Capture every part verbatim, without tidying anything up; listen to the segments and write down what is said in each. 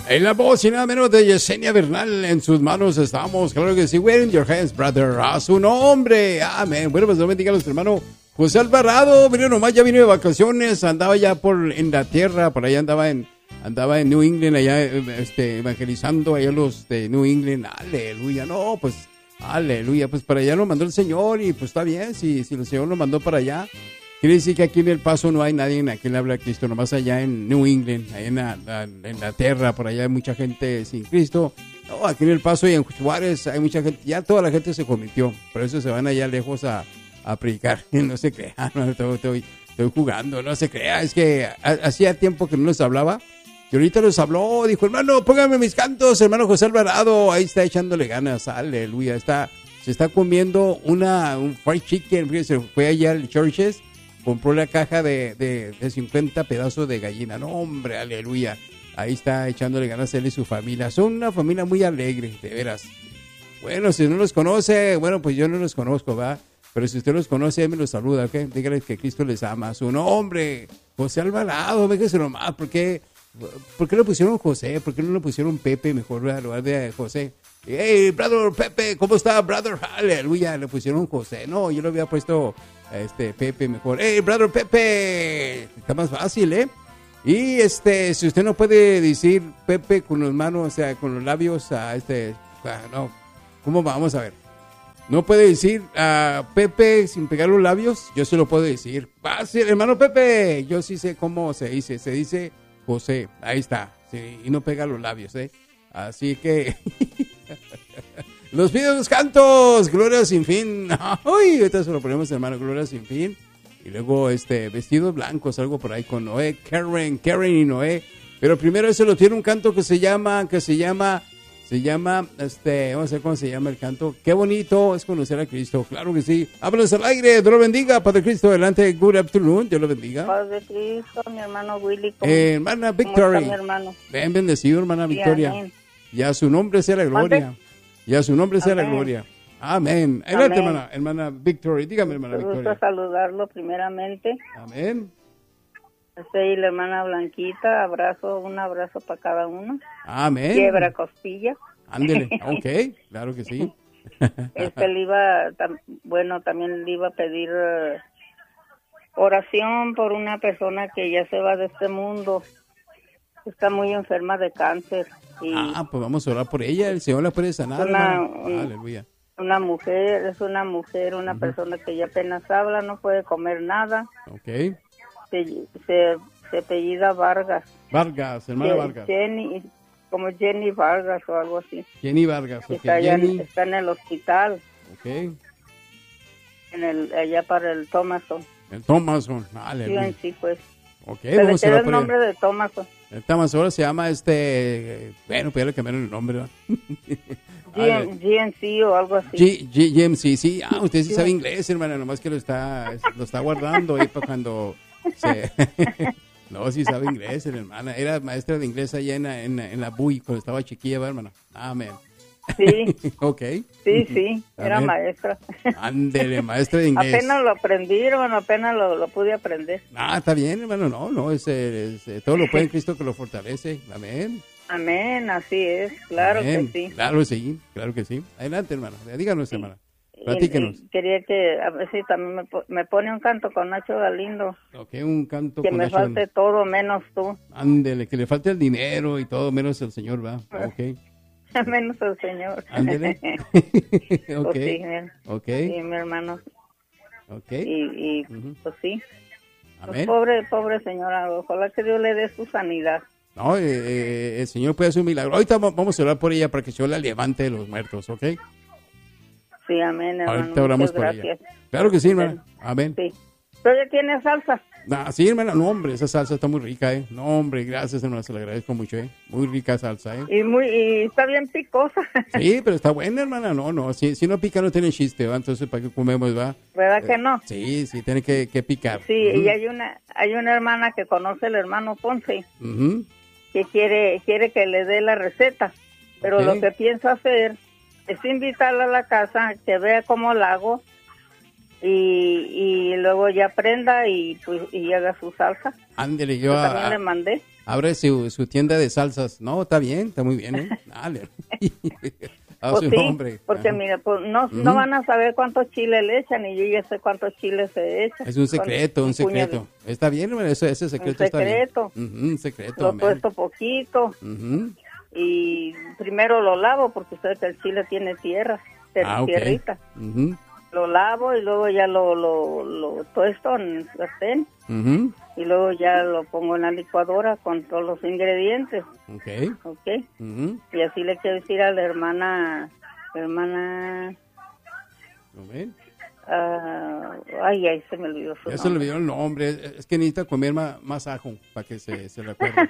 En la voz y nada menos de Yesenia Bernal, en sus manos estamos, claro que sí, we're in your hands, brother, a su nombre, amén. Bueno, pues no bendiga a nuestro hermano José Alvarado, mira nomás, ya vino de vacaciones, andaba ya por en la tierra, por allá andaba en andaba en New England, allá este, evangelizando allá los de New England, aleluya, no, pues, aleluya, pues para allá lo mandó el Señor y pues está bien, si, si el Señor lo mandó para allá. Quiere decir que aquí en El Paso no hay nadie en quien le habla a Cristo, nomás allá en New England, allá en la, la, en la tierra, por allá hay mucha gente sin Cristo. No, aquí en El Paso y en Juárez hay mucha gente, ya toda la gente se convirtió, por eso se van allá lejos a, a predicar. No se crea, no, estoy, estoy, estoy jugando, no se crea, es que hacía tiempo que no les hablaba, y ahorita los habló, dijo, hermano, póngame mis cantos, hermano José Alvarado, ahí está echándole ganas, aleluya, está, se está comiendo una, un fried chicken, se fue allá al Churches, compró la caja de, de, de cincuenta pedazos de gallina. No, hombre, aleluya. Ahí está echándole ganas a él y su familia. Son una familia muy alegre, de veras. Bueno, si no los conoce, bueno, pues yo no los conozco, ¿va? Pero si usted los conoce, me los saluda, ¿ok? Dígale que Cristo les ama. Su nombre, José Alvarado, véngase nomás. ¿Por qué, ¿Por qué le pusieron José? ¿Por qué no le pusieron Pepe mejor en lugar de José? Hey, brother Pepe, ¿cómo está, brother? Aleluya, le pusieron José. No, yo le había puesto este Pepe mejor. Hey, brother Pepe, está más fácil, ¿eh? Y este, si usted no puede decir Pepe con las manos, o sea, con los labios, a este, no, ¿cómo vamos a ver? No puede decir a Pepe sin pegar los labios, yo se lo puedo decir. Fácil, hermano Pepe, yo sí sé cómo se dice, se dice José, ahí está, sí, y no pega los labios, ¿eh? Así que los pido los cantos, Gloria sin fin. Uy, ahorita se lo ponemos, hermano, Gloria sin fin. Y luego este vestidos blancos, algo por ahí con Noé, Karen, Karen y Noé. Pero primero ese lo tiene un canto que se llama, que se llama, se llama, este, vamos a ver cómo se llama el canto. Qué bonito es conocer a Cristo, claro que sí. Háblanos al aire, Dios lo bendiga, Padre Cristo, adelante, good afternoon, Dios lo bendiga. Padre Cristo, mi hermano Willy. Eh, hermana Victoria. ¿Cómo está, mi hermano? Ven bendecido, hermana Sí, Victoria. amén. Y a su nombre sea la gloria. ¿Mande? Y a su nombre sea Amén. la gloria. Amén. Adelante, Amén. hermana, hermana Victoria. Dígame, hermana Me gusta Victoria. saludarlo primeramente. Amén. Estoy y la hermana Blanquita, abrazo, un abrazo para cada uno. Amén. Quiebra costilla. Ándele. Ok, claro que sí. Este le iba, tam- bueno, también le iba a pedir eh, oración por una persona que ya se va de este mundo. Está muy enferma de cáncer. Y Ah, pues vamos a orar por ella. El Señor la puede sanar, Una- hermana. un- Aleluya. una mujer, es una mujer, una persona que ya apenas habla, no puede comer nada. Ok. Se, se, se apellida Vargas. Vargas, hermana Je- Vargas. Jenny, como Jenny Vargas o algo así. Jenny Vargas. Ok, Está, allá en- Jenny. está en el hospital, Ok. en el, allá para el Thomason. El Thomason. Sí, Aleluya. en sí, pues. Ok, Se le vamos a queda orar el por nombre ella. de Thomason. El Thomason ahora se llama este... Bueno, pues ya le cambiaron el nombre, ¿verdad? G- G N C o algo así. G, G, G M C, sí. Ah, usted sí sabe inglés, hermana, nomás que lo está, lo está guardando ahí para cuando se... No, sí sabe inglés, hermana. Era maestra de inglés allá en, la- en, la- en la B U I cuando estaba chiquilla, ¿verdad, hermana? Amén. Sí, Ok. sí, sí, era Amén. maestra. Ándele, maestra de inglés. Apenas lo aprendí, hermano, apenas lo, lo pude aprender. Ah, está bien, hermano. No, no, es, es, es- todo lo puede en Cristo que lo fortalece. Amén. Amén, así es, claro Amén. que sí. Claro que sí, claro que sí. Adelante, hermano. Díganos, hermana. Y- Platíquenos. y quería que a ver si también me, po- me pone un canto con Nacho Galindo. Ok, un canto Que con me Nacho falte Galindo. todo menos tú. Ándele, que le falte el dinero y todo, menos el Señor, va. Ok. Menos el Señor. Ándele. Pues Ok. sí, mi- Ok. sí, mi hermano. Ok. Y, y Ujú. pues sí. Pues Amén. pobre, pobre señora, ojalá que Dios le dé su sanidad. No, eh, eh, el Señor puede hacer un milagro. Ahorita va- vamos a orar por ella para que el Señor la levante de los muertos, ¿ok? Sí, amén, hermano. Ahorita oramos Muchas por gracias. ella. Claro que sí, hermana. Amén. Sí. ¿Pero ya tiene salsa? Ah, sí, hermana. No, hombre, esa salsa está muy rica, ¿eh? No, hombre, gracias, hermana. Se la agradezco mucho, ¿eh? Muy rica salsa, ¿eh? Y muy y está bien picosa. Sí, pero está buena, hermana. No, no. Si, si no pica, no tiene chiste, ¿va? Entonces, ¿para qué comemos, va? ¿Verdad que Eh, no? Sí, sí, tiene que, que picar. Sí, Ujú. y hay una hay una hermana que conoce al hermano Ponce Ujú. que quiere quiere que le dé la receta, pero Ok. lo que pienso hacer es invitarla a la casa, que vea cómo la hago y, y luego ya aprenda y pues y haga su salsa. Ándele, yo Yo a, también le mandé. abre su, su tienda de salsas. No, está bien, está muy bien, ¿eh? Dale. A Pues su sí, nombre. porque Ajá. mira, pues no, Ujú. no van a saber cuántos chiles le echan y yo ya sé cuántos chiles se echan. Es un secreto, Con un puño secreto. Está bien, hermano, ese, ese secreto, Un está bien. secreto. Ujú, un secreto, de- Lo amén. tuesto poquito Ujú. y primero lo lavo porque usted que el chile tiene tierra, ter- Ah, ok. tierrita. Ujú, Lo lavo y luego ya lo, lo, lo tuesto en sartén ujú. y luego ya lo pongo en la licuadora con todos los ingredientes, Ok. ¿ok? Ujú. Y así le quiero decir a la hermana, hermana, Amén. ah, ay, ay, se me olvidó su Ya se le nombre. olvidó el nombre. Es que necesita comer más, más ajo para que se, se recuerde.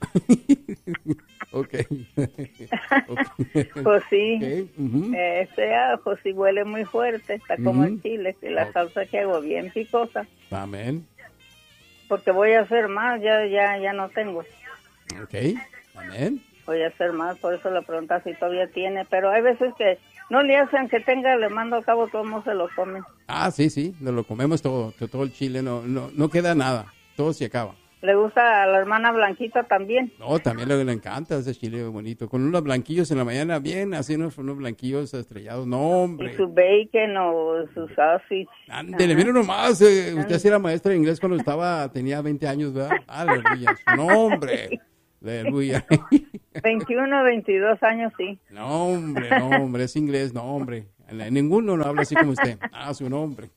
Ok. Ok. Pues sí, Ok, ujú. ese ajo sí huele muy fuerte, está como Ujú. el chile, y la Ok. salsa que hago bien picosa, Amén. porque voy a hacer más, ya ya ya no tengo, Ok. Amén. voy a hacer más, por eso le pregunta si todavía tiene, pero hay veces que no le hacen que tenga, le mando a cabo, todo el mundo se lo come. Ah, sí, sí. Nos lo comemos todo. to- Todo el chile. No, no, no queda nada. Todo se acaba. Le gusta a la hermana Blanquita también. No, también le, le encanta ese chile bonito. Con unos blanquillos en la mañana, bien, así unos, unos blanquillos estrellados. No, Y hombre. su bacon o su sausage. Ándele, Ajá. mira nomás. eh, usted sí era maestra de inglés cuando estaba, tenía veinte años, ¿verdad? Aleluya. No, hombre. Aleluya. veintiuno, veintidós años, sí. No, hombre, no, hombre. Es inglés, no, hombre. Ninguno no habla así como usted. Ah, su nombre.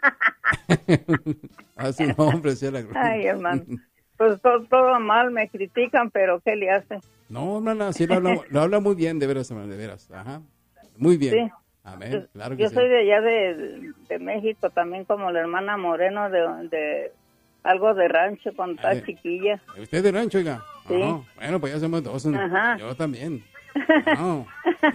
Ah, su nombre, sea la gloria. Ay, hermano. Pues todo, todo mal, me critican, pero ¿qué le hace? No, hermana, sí lo habla, lo habla muy bien, de veras, hermana, de veras. Ajá. Muy bien. Sí. Amén. Yo, Claro que yo sí. soy de allá de, de México, también como la hermana Moreno, de, de algo de rancho cuando Ah, está de- chiquilla. ¿Usted es de rancho, oiga? Sí. Ajá. Bueno, pues ya somos dos. ¿no? Ajá. Yo también. No.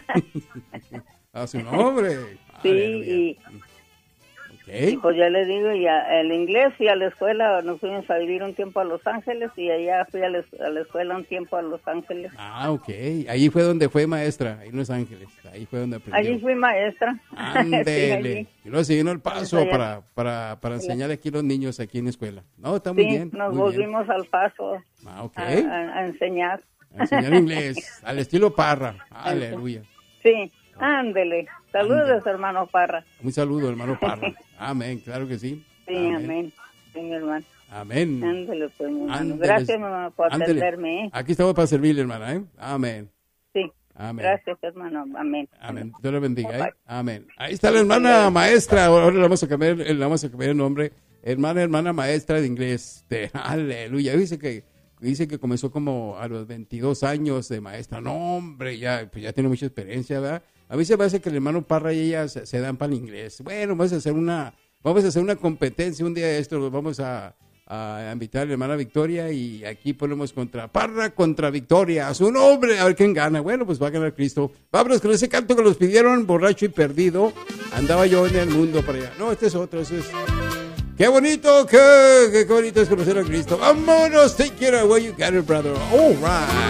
A su nombre. Sí, Aleluya. y, y Ok. pues ya le digo, ya el inglés y a la escuela, nos fuimos a vivir un tiempo a Los Ángeles y allá fui a la, a la escuela un tiempo a Los Ángeles. Ah, ok. Ahí fue donde fue maestra, ahí en Los Ángeles. Ahí fue donde aprendió. Allí fui maestra. Sí, Ándele. allí. Y luego se vino el paso Allá. para, para, para enseñar aquí a los niños aquí en la escuela. No, está muy Sí, bien. nos muy bien. volvimos al paso Ah, ok. a, a- a enseñar. A enseñar inglés, al estilo Parra. Aleluya. Sí, ándele. Saludos, Ándele. hermano Parra. Un saludo, hermano Parra. Amén, claro que sí. Sí, amén. Sí, mi hermano. Amén. Ándele, pues, mi hermano. Ándele. Gracias, mi hermano, por Ándele. atenderme, ¿eh? Aquí estamos para servirle, hermana, ¿eh? Amén. Sí. Amén. Gracias, hermano. Amén. Amén. Dios le bendiga, ¿eh? Bye. Amén. Ahí está la hermana maestra. Ahora le vamos a cambiar, le vamos a cambiar el nombre. Hermana, hermana maestra de inglés. De, aleluya. Dice que, dice que comenzó como a los veintidós años de maestra. No, hombre, ya, pues ya tiene mucha experiencia, ¿verdad? A mí se me hace que el hermano Parra y ella se, se dan para el inglés. Bueno, vamos a hacer una, vamos a hacer una competencia un día de esto. Los vamos a, a invitar a la hermana Victoria y aquí ponemos contra Parra contra Victoria. A su nombre, a ver quién gana. Bueno, pues va a ganar Cristo. Vámonos con ese canto que los pidieron, borracho y perdido. Andaba yo en el mundo para allá. No, este es otro, ese es... ¡Qué bonito! ¡Qué, qué, qué bonito es conocer a Cristo! ¡Vámonos! Take care of where you got it, brother. All right.